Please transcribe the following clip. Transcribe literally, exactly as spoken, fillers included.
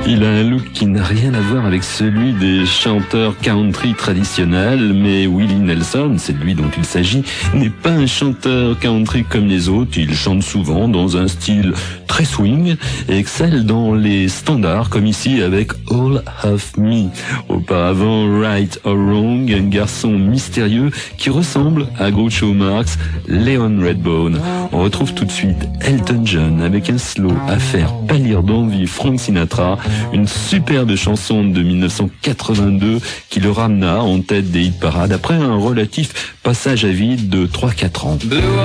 Il a un look qui n'a rien à voir avec celui des chanteurs country traditionnels, mais Willie Nelson, c'est de lui dont il s'agit, n'est pas un chanteur country comme les autres. Il chante souvent dans un style très swing et excelle dans les standards, comme ici avec All of Me. Auparavant, Right or Wrong, un garçon mystérieux qui ressemble à Groucho Marx, Léon Redbone. On retrouve tout de suite Elton John avec un slow à faire pâlir d'envie Frank Sinatra, une superbe chanson de mille neuf cent quatre-vingt-deux qui le ramena en tête des hit parades après un relatif passage à vide de trois à quatre ans. Blue